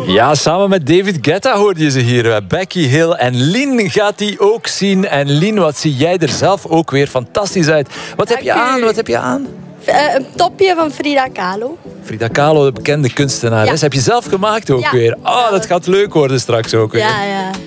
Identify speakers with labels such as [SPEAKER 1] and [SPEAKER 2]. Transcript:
[SPEAKER 1] Ja, samen met David Guetta hoorde je ze hier. Becky Hill en Lien gaat die ook zien. En Lien, wat zie jij er zelf ook weer fantastisch uit. Wat heb je aan? Wat heb je aan?
[SPEAKER 2] Een topje van Frida Kahlo.
[SPEAKER 1] Frida Kahlo, de bekende kunstenares. Heb je zelf gemaakt ook weer? Oh, dat gaat leuk worden straks ook weer.
[SPEAKER 2] Ja, ja.